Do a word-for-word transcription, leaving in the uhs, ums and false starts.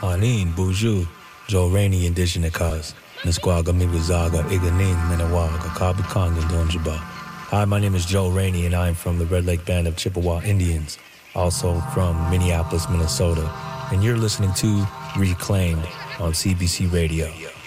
Anin, Buju, Joe Rainey, Indigenous Cause, Nisquaga, Mibuzaga, Iganing, Menawaga, Kabukong, and Donjaba. Hi, my name is Joe Rainey, and I am from the Red Lake Band of Chippewa Indians, also from Minneapolis, Minnesota. And you're listening to Reclaimed on C B C Radio.